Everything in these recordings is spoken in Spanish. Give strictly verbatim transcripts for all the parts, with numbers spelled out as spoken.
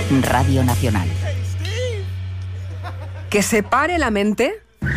Radio Nacional. Que se pare la mente,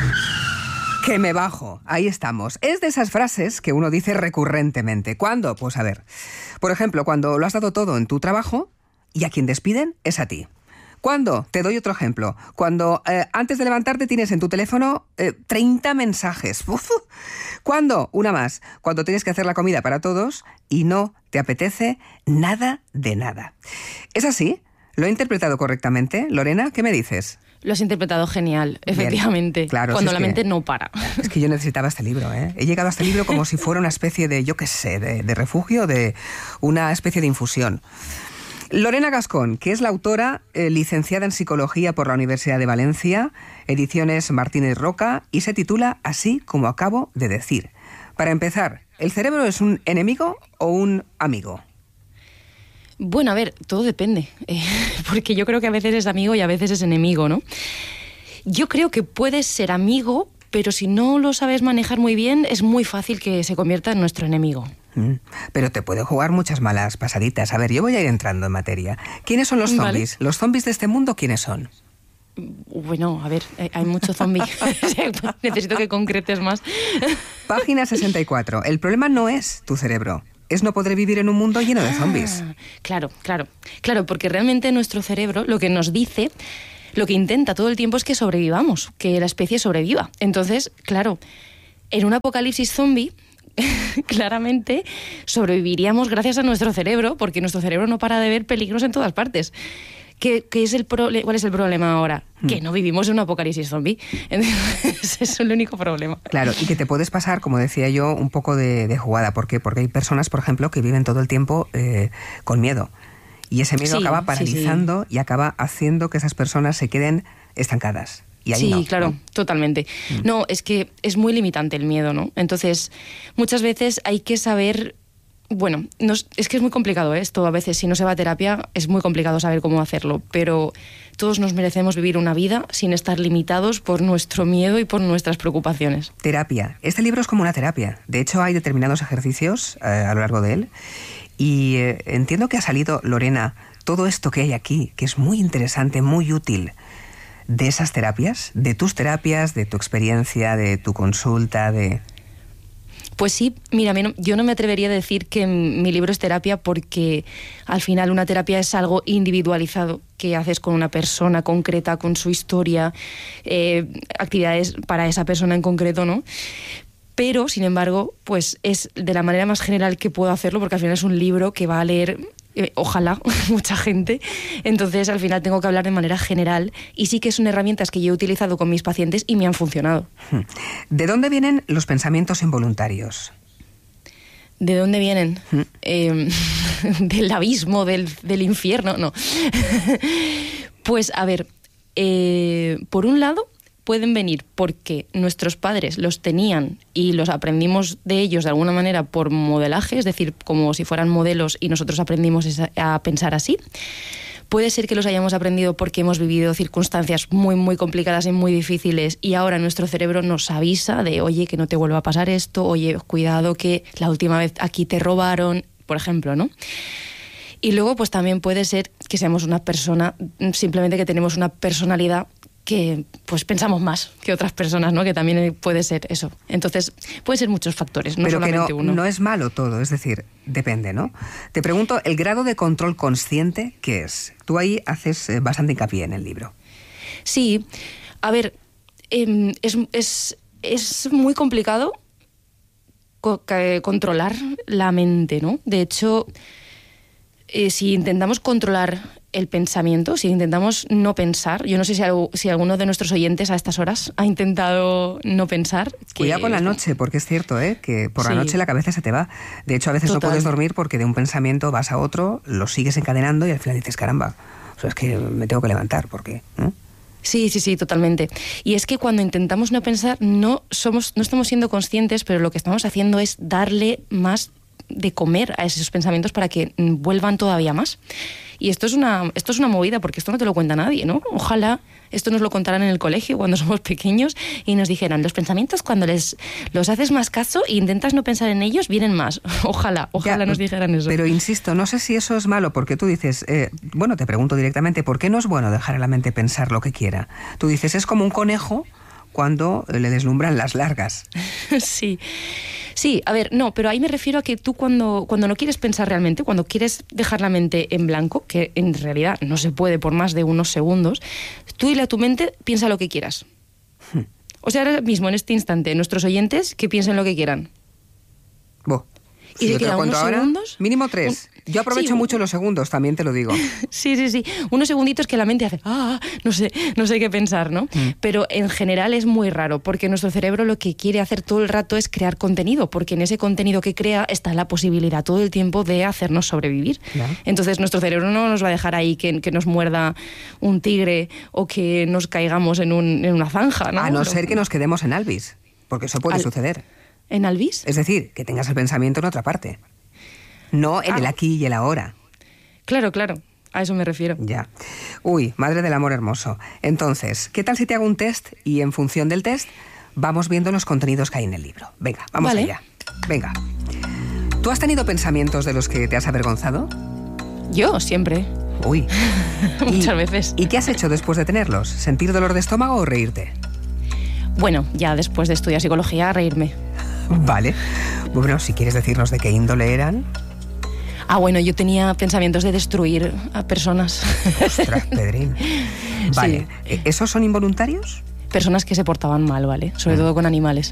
que me bajo. Ahí estamos. Es de esas frases que uno dice recurrentemente. ¿Cuándo? Pues a ver. Por ejemplo, cuando lo has dado todo en tu trabajo y a quien despiden es a ti. ¿Cuándo? Te doy otro ejemplo. Cuando eh, antes de levantarte tienes en tu teléfono eh, treinta mensajes. Uf. ¿Cuándo? Una más. Cuando tienes que hacer la comida para todos y no te apetece nada de nada. ¿Es así? ¿Lo he interpretado correctamente? Lorena, ¿qué me dices? Lo has interpretado genial, efectivamente. Bien, claro, cuando si la que, mente no para. Es que yo necesitaba este libro, ¿eh? He llegado a este libro como si fuera una especie de, yo qué sé, de, de refugio, de una especie de infusión. Lorena Gascón, que es la autora, eh, licenciada en Psicología por la Universidad de Valencia, Ediciones Martínez Roca, y se titula Así como acabo de decir. Para empezar, ¿el cerebro es un enemigo o un amigo? Bueno, a ver, todo depende, eh, porque yo creo que a veces es amigo y a veces es enemigo, ¿no? Yo creo que puedes ser amigo, pero si no lo sabes manejar muy bien, es muy fácil que se convierta en nuestro enemigo. Mm, pero te puede jugar muchas malas pasaditas. A ver, yo voy a ir entrando en materia. ¿Quiénes son los zombies? ¿Vale? ¿Los zombies de este mundo quiénes son? Bueno, a ver, hay mucho zombie. Necesito que concretes más. Página sesenta y cuatro. El problema no es tu cerebro. Es no poder vivir en un mundo lleno de zombies. Ah, claro, claro. Claro, porque realmente nuestro cerebro lo que nos dice, lo que intenta todo el tiempo es que sobrevivamos, que la especie sobreviva. Entonces, claro, en un apocalipsis zombie, claramente sobreviviríamos gracias a nuestro cerebro, porque nuestro cerebro no para de ver peligros en todas partes. ¿Qué, qué es el pro- ¿Cuál es el problema ahora? Hmm. Que no vivimos en un apocalipsis zombie. Ese es el único problema. Claro, y que te puedes pasar, como decía yo, un poco de, de jugada. ¿Por qué? Porque hay personas, por ejemplo, que viven todo el tiempo eh, con miedo. Y ese miedo sí, acaba paralizando sí, sí. y acaba haciendo que esas personas se queden estancadas. Y ahí sí, no, claro, ¿no? Totalmente. Mm. No, es que es muy limitante el miedo, ¿no? Entonces, muchas veces hay que saber... Bueno, no, es que es muy complicado ¿eh? Esto a veces, si no se va a terapia, es muy complicado saber cómo hacerlo, pero todos nos merecemos vivir una vida sin estar limitados por nuestro miedo y por nuestras preocupaciones. Terapia. Este libro es como una terapia. De hecho, hay determinados ejercicios eh, a lo largo de él y eh, entiendo que ha salido, Lorena, todo esto que hay aquí, que es muy interesante, muy útil, de esas terapias, de tus terapias, de tu experiencia, de tu consulta, de... Pues sí, mira, yo no me atrevería a decir que mi libro es terapia porque al final una terapia es algo individualizado que haces con una persona concreta, con su historia, eh, actividades para esa persona en concreto, ¿no? Pero, sin embargo, pues es de la manera más general que puedo hacerlo porque al final es un libro que va a leer... Eh, ojalá, mucha gente. Entonces, al final tengo que hablar de manera general y sí que son herramientas que yo he utilizado con mis pacientes y me han funcionado. ¿De dónde vienen los pensamientos involuntarios? ¿De dónde vienen? ¿Mm? Eh, del abismo, del, del infierno, no. Pues, a ver, eh, por un lado... pueden venir porque nuestros padres los tenían y los aprendimos de ellos de alguna manera por modelaje, es decir, como si fueran modelos y nosotros aprendimos a pensar así. Puede ser que los hayamos aprendido porque hemos vivido circunstancias muy, muy complicadas y muy difíciles y ahora nuestro cerebro nos avisa de, oye, que no te vuelva a pasar esto, oye, cuidado que la última vez aquí te robaron, por ejemplo, ¿no? Y luego, pues también puede ser que seamos una persona, simplemente que tenemos una personalidad que pues pensamos más que otras personas, ¿no? Que también puede ser eso. Entonces, pueden ser muchos factores, no Pero solamente que no, uno. no es malo todo, es decir, depende, ¿no? Te pregunto, ¿el grado de control consciente qué es? Tú ahí haces eh, bastante hincapié en el libro. Sí, a ver, eh, es, es, es muy complicado co- controlar la mente, ¿no? De hecho, eh, si intentamos controlar el pensamiento, si intentamos no pensar, yo no sé si, si alguno de nuestros oyentes a estas horas ha intentado no pensar. Que... Cuidado con la noche, porque es cierto, ¿eh? Que por sí. la noche la cabeza se te va. De hecho, a veces Total. no puedes dormir porque de un pensamiento vas a otro, lo sigues encadenando y al final dices, caramba, o sea, es que me tengo que levantar, porque... ¿no? Sí, sí, sí, totalmente. Y es que cuando intentamos no pensar, no somos, no estamos siendo conscientes, pero lo que estamos haciendo es darle más de comer a esos pensamientos para que vuelvan todavía más. Y esto es una, esto es una movida, porque esto no te lo cuenta nadie, ¿no? Ojalá esto nos lo contaran en el colegio cuando somos pequeños y nos dijeran, los pensamientos cuando les los haces más caso e intentas no pensar en ellos, vienen más. Ojalá, ojalá ya, nos dijeran eso. Pero insisto, no sé si eso es malo, porque tú dices, eh, bueno, te pregunto directamente, ¿por qué no es bueno dejar a la mente pensar lo que quiera? Tú dices, es como un conejo cuando le deslumbran las largas. Sí. Sí, a ver, no, pero ahí me refiero a que tú cuando, cuando no quieres pensar realmente, cuando quieres dejar la mente en blanco, que en realidad no se puede por más de unos segundos, tú dile a tu mente, piensa lo que quieras. Hmm. O sea, ahora mismo, en este instante, nuestros oyentes, que piensen lo que quieran. Bo. Y si se quedan unos ahora, segundos... Mínimo tres. Un, Yo aprovecho sí, mucho los segundos, también te lo digo. Sí, sí, sí. Unos segunditos que la mente hace, ah, no sé, no sé qué pensar, ¿no? Mm. Pero en general es muy raro, porque nuestro cerebro lo que quiere hacer todo el rato es crear contenido, porque en ese contenido que crea está la posibilidad todo el tiempo de hacernos sobrevivir. ¿Ya? Entonces nuestro cerebro no nos va a dejar ahí que, que nos muerda un tigre o que nos caigamos en, un, en una zanja, ¿no? A no ser que nos quedemos en Alvis, porque eso puede Al... suceder. ¿En Alvis? Es decir, que tengas el pensamiento en otra parte. No en ah. el aquí y el ahora. Claro, claro. A eso me refiero. Ya. Uy, madre del amor hermoso. Entonces, ¿qué tal si te hago un test y en función del test vamos viendo los contenidos que hay en el libro? Venga, vamos vale. allá. Venga. ¿Tú has tenido pensamientos de los que te has avergonzado? Yo, siempre. Uy. Muchas ¿Y, veces. ¿Y qué has hecho después de tenerlos? ¿Sentir dolor de estómago o reírte? Bueno, ya después de estudiar psicología, reírme. Vale. Bueno, si quieres decirnos de qué índole eran. Ah, bueno, yo tenía pensamientos de destruir a personas. Ostras, Pedrín. Vale. Sí. ¿Esos son involuntarios? Personas que se portaban mal, ¿vale? Sobre mm. todo con animales.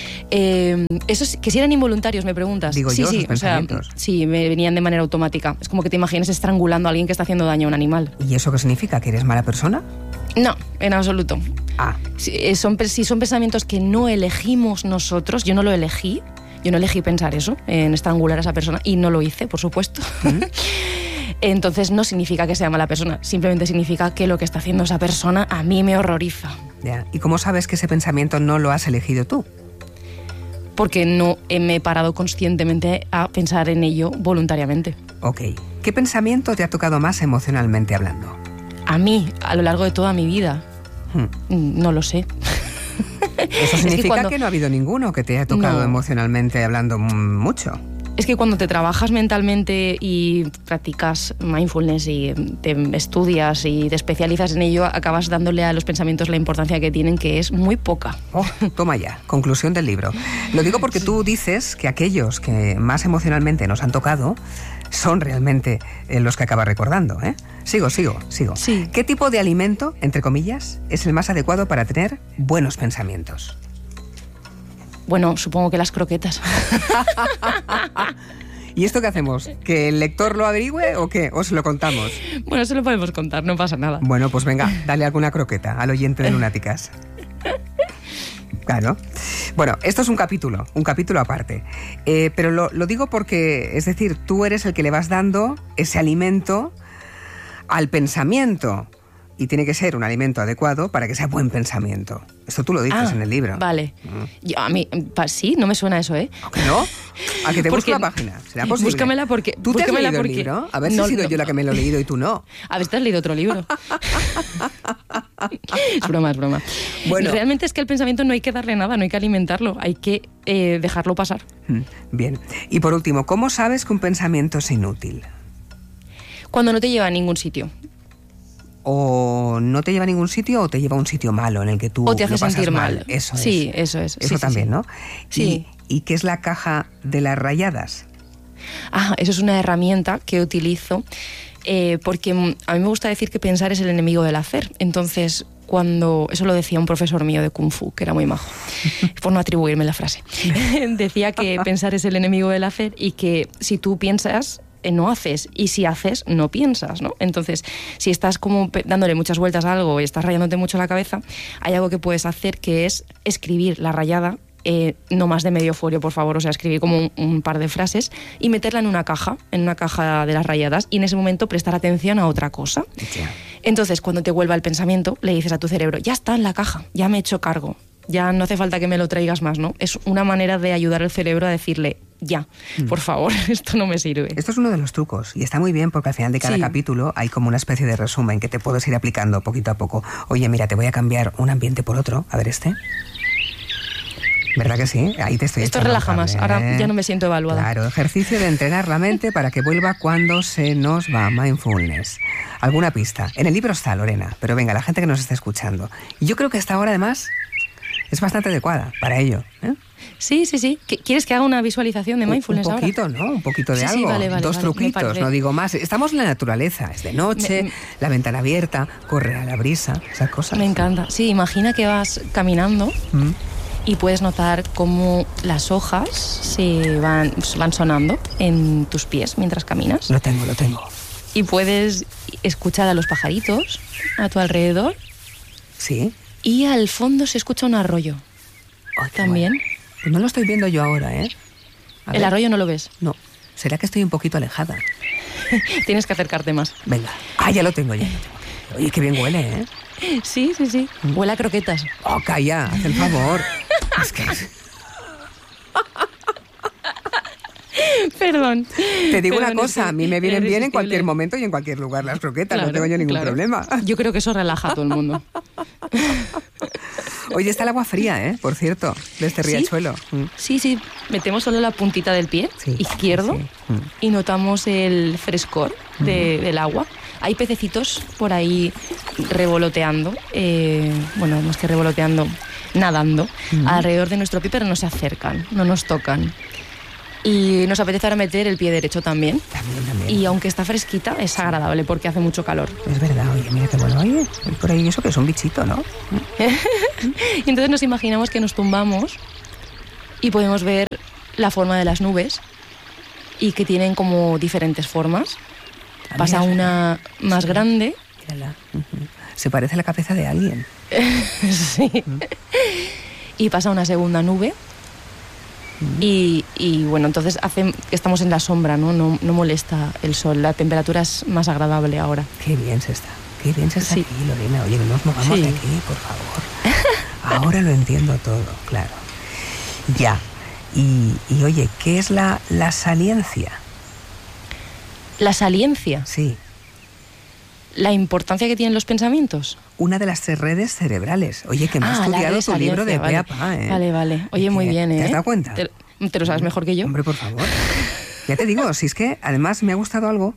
Eh, esos que si eran involuntarios, me preguntas. Digo sí, yo, sí, sus pensamientos. O sea, sí, me venían de manera automática. Es como que te imaginas estrangulando a alguien que está haciendo daño a un animal. ¿Y eso qué significa? ¿Que eres mala persona? No, en absoluto. Ah. Si son, si son pensamientos que no elegimos nosotros, yo no lo elegí, yo no elegí pensar eso, en estrangular a esa persona, y no lo hice, por supuesto. ¿Mm? Entonces no significa que sea mala persona, simplemente significa que lo que está haciendo esa persona a mí me horroriza. Ya. ¿Y cómo sabes que ese pensamiento no lo has elegido tú? Porque no me he parado conscientemente a pensar en ello voluntariamente. Ok. ¿Qué pensamiento te ha tocado más emocionalmente hablando? A mí, a lo largo de toda mi vida. Hmm. No lo sé. Eso significa es que, cuando... que no ha habido ninguno que te haya tocado no. emocionalmente hablando mucho. Es que cuando te trabajas mentalmente y practicas mindfulness y te estudias y te especializas en ello, acabas dándole a los pensamientos la importancia que tienen, que es muy poca. Oh, toma ya, conclusión del libro. Lo digo porque sí. Tú dices que aquellos que más emocionalmente nos han tocado son realmente eh, los que acabas recordando, ¿eh? Sigo, sigo, sigo. Sí. ¿Qué tipo de alimento, entre comillas, es el más adecuado para tener buenos pensamientos? Bueno, supongo que las croquetas. ¿Y esto qué hacemos? ¿Que el lector lo averigüe o qué? ¿O se lo contamos? Bueno, se lo podemos contar, no pasa nada. Bueno, pues venga, dale alguna croqueta al oyente de Lunáticas. Claro. Bueno, esto es un capítulo, un capítulo aparte. Eh, pero lo, lo digo porque, es decir, tú eres el que le vas dando ese alimento al pensamiento. Y tiene que ser un alimento adecuado para que sea buen pensamiento. Esto tú lo dices ah, en el libro. Vale. Mm. Yo, a mí, pa, sí, no me suena eso, ¿eh? ¿A que no? ¿A que te busco la página? ¿Será posible? Búscamela porque... ¿Tú te has leído porque... el libro? A ver si no, he sido no. yo la que me lo he leído y tú no. A ver si te has leído otro libro. Es broma, es broma. Bueno. Realmente es que al pensamiento no hay que darle nada, no hay que alimentarlo, hay que eh, dejarlo pasar. Bien. Y por último, ¿cómo sabes que un pensamiento es inútil? Cuando no te lleva a ningún sitio. O no te lleva a ningún sitio o te lleva a un sitio malo en el que tú o te hace lo pasas sentir mal. mal. Eso sí, es. eso es. Eso sí, también, sí, ¿no? Sí. ¿Y, ¿Y qué es la caja de las rayadas? Ah, eso es una herramienta que utilizo eh, porque a mí me gusta decir que pensar es el enemigo del hacer. Entonces, cuando... Eso lo decía un profesor mío de Kung Fu, que era muy majo, por no atribuirme la frase. Decía que pensar es el enemigo del hacer y que si tú piensas... no haces, y si haces, no piensas, ¿no? Entonces, si estás como dándole muchas vueltas a algo y estás rayándote mucho la cabeza, hay algo que puedes hacer que es escribir la rayada, eh, no más de medio folio, por favor, o sea, escribir como un, un par de frases y meterla en una caja, en una caja de las rayadas, y en ese momento prestar atención a otra cosa. Yeah. Entonces, cuando te vuelva el pensamiento, le dices a tu cerebro, ya está en la caja, ya me he hecho cargo, ya no hace falta que me lo traigas más, ¿no? Es una manera de ayudar al cerebro a decirle, ya, mm. por favor, esto no me sirve. Esto es uno de los trucos y está muy bien porque al final de cada sí. capítulo hay como una especie de resumen que te puedes ir aplicando poquito a poco. Oye, mira, te voy a cambiar un ambiente por otro. A ver este. ¿Verdad que sí? Ahí te estoy Esto relaja más, ahora ya no me siento evaluada. Claro, ejercicio de entrenar la mente para que vuelva cuando se nos va. Mindfulness. ¿Alguna pista? En el libro está, Lorena, pero venga, la gente que nos está escuchando. Y yo creo que esta hora, además, es bastante adecuada para ello, ¿eh? Sí, sí, sí. ¿Quieres que haga una visualización de mindfulness ahora? Un poquito, ahora? ¿no? Un poquito de sí, algo. Sí, vale, vale, Dos vale, truquitos, no digo más. Estamos en la naturaleza, es de noche, me, la ventana abierta, corre a la brisa, esas cosas. Me encanta. Sí, imagina que vas caminando... ¿Mm? Y puedes notar cómo las hojas se van, van sonando en tus pies mientras caminas. Lo tengo, lo tengo. Y puedes escuchar a los pajaritos a tu alrededor. Sí. Y al fondo se escucha un arroyo. Oh, también. Bueno. Pues no lo estoy viendo yo ahora, ¿eh? A ¿El ver. arroyo no lo ves? No. ¿Será que estoy un poquito alejada? Tienes que acercarte más. Venga. Ah, ya lo tengo, ya lo tengo. Oye, qué bien huele, ¿eh? Sí, sí, sí. Huele a croquetas. Oh, calla, haz el favor. Es que... Perdón. Te digo Perdón, una cosa, a mí me vienen bien en cualquier momento y en cualquier lugar las croquetas, claro, no tengo yo ningún claro. problema. Yo creo que eso relaja a todo el mundo. Oye, está el agua fría, ¿eh? Por cierto, de este riachuelo. Sí, mm. sí, sí. Metemos solo la puntita del pie sí, izquierdo sí. mm. y notamos el frescor de, mm. del agua. Hay pececitos por ahí revoloteando, eh, bueno, más que revoloteando, nadando, mm. alrededor de nuestro pie, pero no se acercan, no nos tocan. Y nos apetece ahora meter el pie derecho también. También, también. Y aunque está fresquita, es agradable porque hace mucho calor. Es verdad, oye, mira qué bueno. Oye, por ahí eso que es un bichito, ¿no? Y entonces nos imaginamos que nos tumbamos y podemos ver la forma de las nubes y que tienen como diferentes formas. Ah, Pasa mira, una mira. más sí. grande. Mírala. Uh-huh. Se parece a la cabeza de alguien. Sí. Uh-huh. Y pasa una segunda nube. Y, y bueno, entonces hace, estamos en la sombra, ¿no? No, no molesta el sol, la temperatura es más agradable ahora. Qué bien se está, qué bien se está sí. aquí, Lorena. Oye, que nos movamos sí. de aquí, por favor. Ahora lo entiendo todo, claro. Ya, y, y oye, ¿qué es la, la saliencia? ¿La saliencia? Sí. ¿La importancia que tienen los pensamientos? Una de las tres redes cerebrales. Oye, que me ah, he estudiado tu libro de vale. pe a pa, ¿eh? Vale, vale. Oye, muy bien, ¿eh? ¿Te has dado cuenta? Te, te lo sabes mejor que yo. Hombre, por favor. Ya te digo, si es que además me ha gustado algo.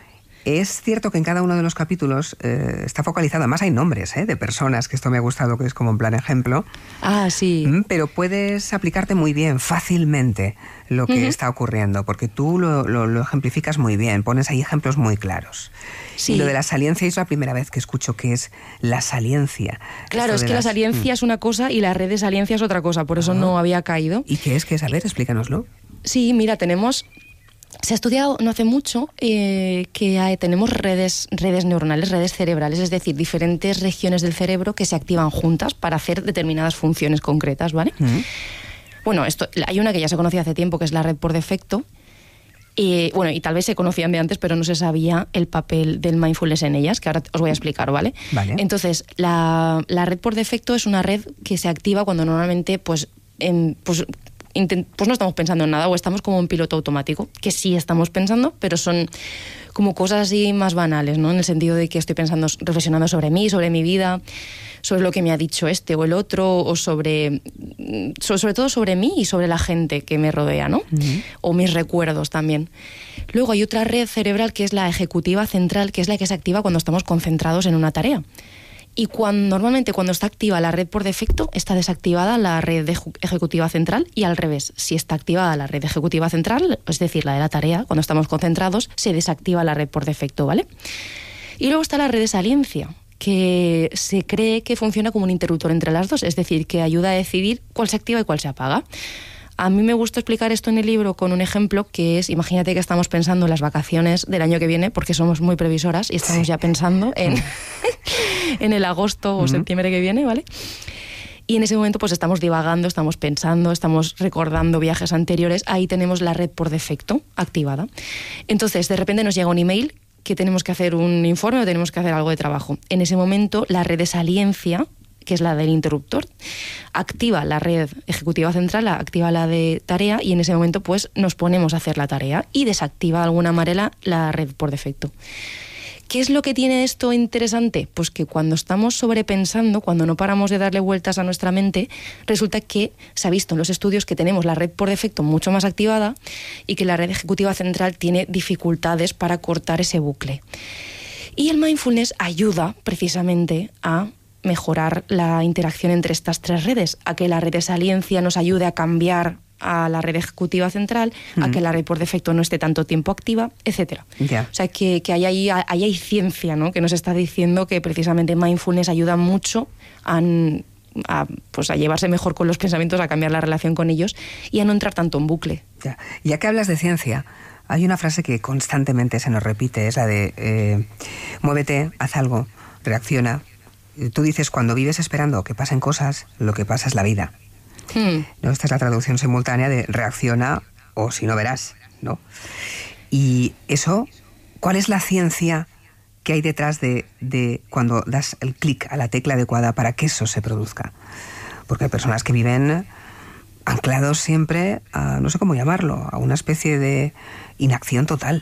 Es cierto que en cada uno de los capítulos eh, está focalizado, además hay nombres ¿eh? de personas, que esto me ha gustado, que es como en plan ejemplo. Ah, sí. Pero puedes aplicarte muy bien, fácilmente, lo que uh-huh. está ocurriendo, porque tú lo, lo, lo ejemplificas muy bien, pones ahí ejemplos muy claros. Sí. Y lo de la saliencia es la primera vez que escucho que es la saliencia. Claro, es que las... la saliencia mm. es una cosa y la red de saliencia es otra cosa, por eso uh-huh. no había caído. ¿Y qué es? ¿Qué es? A ver, explícanoslo. Sí, mira, tenemos... Se ha estudiado no hace mucho eh, que hay, tenemos redes, redes neuronales, redes cerebrales, es decir, diferentes regiones del cerebro que se activan juntas para hacer determinadas funciones concretas, ¿vale? Uh-huh. Bueno, esto, hay una que ya se conocía hace tiempo, que es la red por defecto. Y, bueno, y tal vez se conocían de antes, pero no se sabía el papel del mindfulness en ellas, que ahora os voy a explicar, ¿vale? Vale. Entonces, la, la red por defecto es una red que se activa cuando normalmente, pues, en, pues pues no estamos pensando en nada o estamos como en piloto automático, que sí estamos pensando, pero son como cosas así más banales, ¿no? En el sentido de que estoy pensando, reflexionando sobre mí, sobre mi vida, sobre lo que me ha dicho este o el otro, o sobre, sobre todo sobre mí y sobre la gente que me rodea, ¿no? Uh-huh. O mis recuerdos también. Luego hay otra red cerebral que es la ejecutiva central, que es la que se activa cuando estamos concentrados en una tarea. Y cuando, normalmente cuando está activa la red por defecto, está desactivada la red ejecutiva central y al revés. Si está activada la red ejecutiva central, es decir, la de la tarea, cuando estamos concentrados, se desactiva la red por defecto, ¿vale? Y luego está la red de saliencia, que se cree que funciona como un interruptor entre las dos, es decir, que ayuda a decidir cuál se activa y cuál se apaga. A mí me gusta explicar esto en el libro con un ejemplo que es, imagínate que estamos pensando en las vacaciones del año que viene, porque somos muy previsoras y estamos ya pensando en, en el agosto o uh-huh. septiembre que viene, ¿vale? Y en ese momento pues estamos divagando, estamos pensando, estamos recordando viajes anteriores, ahí tenemos la red por defecto activada. Entonces, de repente nos llega un email que tenemos que hacer un informe o tenemos que hacer algo de trabajo. En ese momento, la red de saliencia que es la del interruptor, activa la red ejecutiva central, activa la de tarea y en ese momento pues nos ponemos a hacer la tarea y desactiva de alguna manera la red por defecto. ¿Qué es lo que tiene esto interesante? Pues que cuando estamos sobrepensando, cuando no paramos de darle vueltas a nuestra mente, resulta que se ha visto en los estudios que tenemos la red por defecto mucho más activada y que la red ejecutiva central tiene dificultades para cortar ese bucle. Y el mindfulness ayuda precisamente a mejorar la interacción entre estas tres redes, a que la red de saliencia nos ayude a cambiar a la red ejecutiva central, mm. a que la red por defecto no esté tanto tiempo activa, etcétera. Yeah. O sea, que, que ahí, hay, ahí hay ciencia, ¿no?, que nos está diciendo que precisamente mindfulness ayuda mucho a, a, pues a llevarse mejor con los pensamientos, a cambiar la relación con ellos y a no entrar tanto en bucle. Yeah. Ya que hablas de ciencia, hay una frase que constantemente se nos repite, es la de eh, muévete, haz algo, reacciona. Tú dices, cuando vives esperando que pasen cosas, lo que pasa es la vida. Hmm. ¿No? Esta es la traducción simultánea de reacciona o si no verás, ¿no? Y eso, ¿cuál es la ciencia que hay detrás de, de cuando das el clic a la tecla adecuada para que eso se produzca? Porque hay personas que viven anclados siempre a, no sé cómo llamarlo, a una especie de inacción total.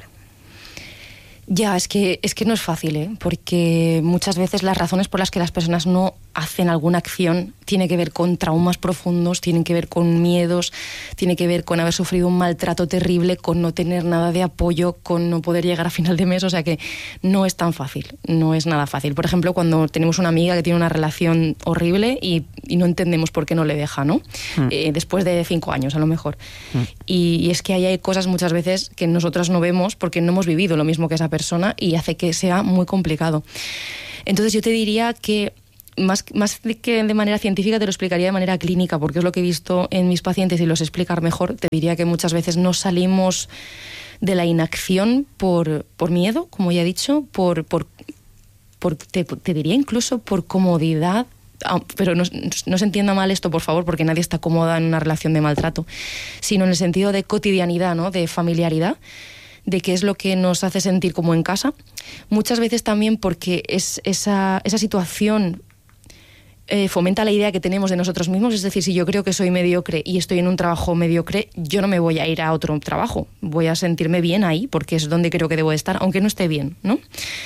Ya, es que, es que no es fácil, ¿eh? Porque muchas veces las razones por las que las personas no hacen alguna acción tiene que ver con traumas profundos, tienen que ver con miedos, tiene que ver con haber sufrido un maltrato terrible, con no tener nada de apoyo, con no poder llegar a final de mes, o sea que no es tan fácil, no es nada fácil. Por ejemplo, cuando tenemos una amiga que tiene una relación horrible y, y no entendemos por qué no le deja, ¿no? Mm. Eh, después de cinco años a lo mejor. Mm. Y, y es que ahí hay cosas muchas veces que nosotras no vemos porque no hemos vivido lo mismo que esa persona y hace que sea muy complicado. Entonces yo te diría que Más, más que de manera científica te lo explicaría de manera clínica, porque es lo que he visto en mis pacientes y los explicar mejor. Te diría que muchas veces no salimos de la inacción por, por miedo, como ya he dicho, por, por, por te, te diría incluso por comodidad, pero no, no se entienda mal esto, por favor, porque nadie está cómoda en una relación de maltrato, sino en el sentido de cotidianidad, ¿no?, de familiaridad, de qué es lo que nos hace sentir como en casa. Muchas veces también porque es esa, esa situación Eh, fomenta la idea que tenemos de nosotros mismos, es decir, si yo creo que soy mediocre y estoy en un trabajo mediocre, yo no me voy a ir a otro trabajo, voy a sentirme bien ahí porque es donde creo que debo estar, aunque no esté bien, ¿no?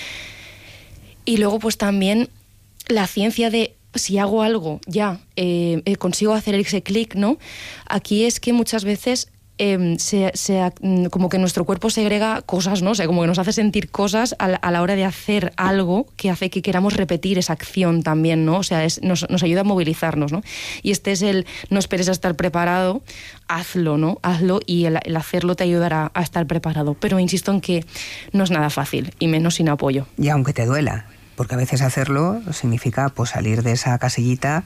Y luego pues también la ciencia de si hago algo ya eh, eh, consigo hacer ese clic, ¿no? Aquí es que muchas veces Eh, se, se, como que nuestro cuerpo segrega cosas, ¿no? O sea, como que nos hace sentir cosas a la, a la hora de hacer algo que hace que queramos repetir esa acción también, ¿no? O sea, es, nos, nos ayuda a movilizarnos, ¿no? Y este es el no esperes a estar preparado, hazlo, ¿no? Hazlo y el, el hacerlo te ayudará a estar preparado. Pero insisto en que no es nada fácil, y menos sin apoyo. Y aunque te duela, porque a veces hacerlo significa pues salir de esa casillita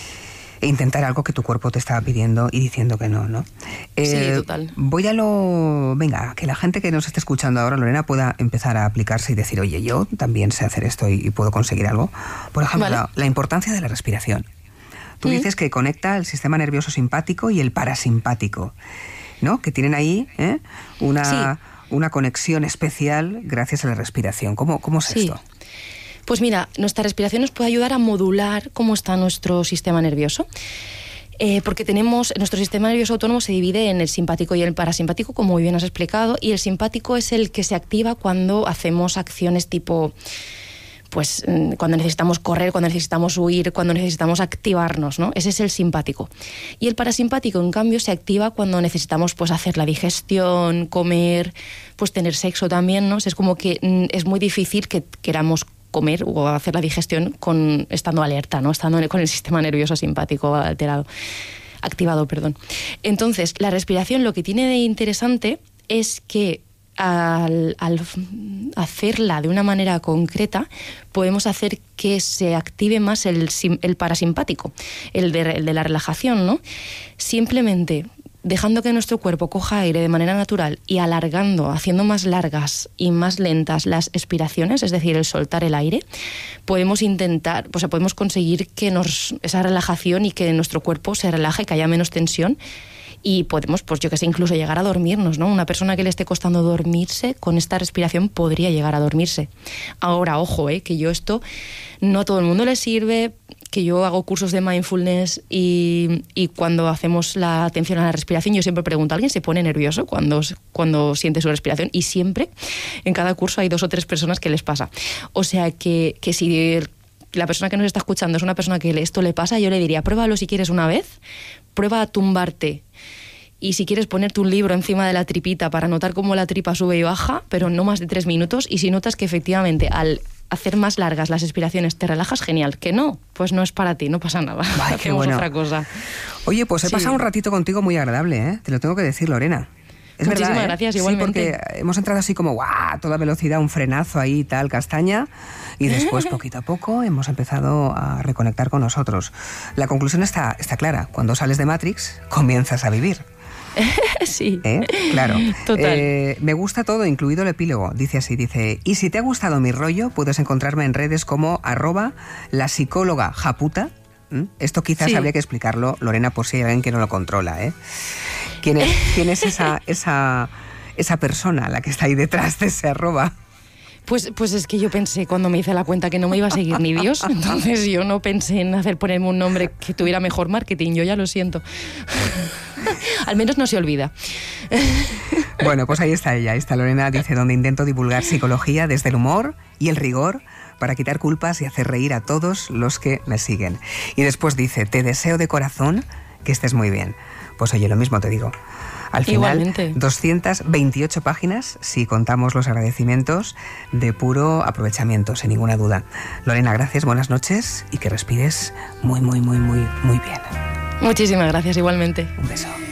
e intentar algo que tu cuerpo te estaba pidiendo y diciendo que no, ¿no? Eh, sí, total. Voy a lo... Venga, que la gente que nos esté escuchando ahora, Lorena, pueda empezar a aplicarse y decir, oye, yo también sé hacer esto y, y puedo conseguir algo. Por ejemplo, vale. la, la importancia de la respiración. Tú mm. dices que conecta el sistema nervioso simpático y el parasimpático, ¿no? Que tienen ahí ¿eh? una, sí. una conexión especial gracias a la respiración. ¿Cómo, cómo es sí. esto? Pues mira, nuestra respiración nos puede ayudar a modular cómo está nuestro sistema nervioso. Eh, porque tenemos, nuestro sistema nervioso autónomo se divide en el simpático y el parasimpático, como muy bien has explicado, y el simpático es el que se activa cuando hacemos acciones tipo, pues cuando necesitamos correr, cuando necesitamos huir, cuando necesitamos activarnos, ¿no? Ese es el simpático. Y el parasimpático, en cambio, se activa cuando necesitamos pues hacer la digestión, comer, pues tener sexo también, ¿no? O sea, es como que mm, es muy difícil que queramos comer o hacer la digestión con estando alerta, ¿no? Estando con el sistema nervioso simpático alterado, activado, perdón. Entonces, la respiración lo que tiene de interesante es que al, al hacerla de una manera concreta podemos hacer que se active más el, el parasimpático, el de, el de la relajación, ¿no? Simplemente dejando que nuestro cuerpo coja aire de manera natural y alargando, haciendo más largas y más lentas las expiraciones, es decir, el soltar el aire, podemos intentar, o sea, podemos conseguir que nos, esa relajación y que nuestro cuerpo se relaje, que haya menos tensión y podemos, pues yo que sé, incluso llegar a dormirnos, ¿no? Una persona que le esté costando dormirse, con esta respiración podría llegar a dormirse. Ahora, ojo, ¿eh? Que yo esto no a todo el mundo le sirve, que yo hago cursos de mindfulness y, y cuando hacemos la atención a la respiración yo siempre pregunto, ¿alguien se pone nervioso cuando, cuando siente su respiración? Y siempre, en cada curso hay dos o tres personas que les pasa. O sea que, que si la persona que nos está escuchando es una persona que esto le pasa, yo le diría, pruébalo si quieres una vez, prueba a tumbarte. Y si quieres ponerte un libro encima de la tripita para notar cómo la tripa sube y baja, pero no más de tres minutos, y si notas que efectivamente al hacer más largas las expiraciones te relajas, genial. Que no, pues no es para ti, no pasa nada. Ay, hacemos bueno. otra cosa. Oye, pues he Sí. pasado un ratito contigo muy agradable, ¿eh? Te lo tengo que decir, Lorena. Es Muchísimas verdad, ¿eh? gracias, Sí, igualmente. porque hemos entrado así como, ¡guau!, a toda velocidad, un frenazo ahí, tal, castaña, y después, poquito a poco, hemos empezado a reconectar con nosotros. La conclusión está, está clara. Cuando sales de Matrix, comienzas a vivir. Sí, ¿Eh? Claro. Total. Eh, me gusta todo, incluido el epílogo. Dice así, dice, y si te ha gustado mi rollo, puedes encontrarme en redes como arroba la psicóloga japuta. ¿Mm? Esto quizás Sí. habría que explicarlo, Lorena, por si hay alguien que no lo controla, ¿eh? ¿Quién es, quién es esa, esa, esa persona, la que está ahí detrás de ese arroba? Pues, pues es que yo pensé cuando me hice la cuenta que no me iba a seguir ni Dios, entonces yo no pensé en hacer ponerme un nombre que tuviera mejor marketing, yo ya lo siento. Al menos no se olvida. Bueno, pues ahí está ella, ahí está Lorena, dice, donde intento divulgar psicología desde el humor y el rigor para quitar culpas y hacer reír a todos los que me siguen. Y después dice, te deseo de corazón que estés muy bien. Pues oye, lo mismo te digo. Al final, Igualmente. doscientas veintiocho páginas, si contamos los agradecimientos, de puro aprovechamiento, sin ninguna duda. Lorena, gracias, buenas noches y que respires muy, muy, muy, muy, muy bien. Muchísimas gracias, igualmente. Un beso.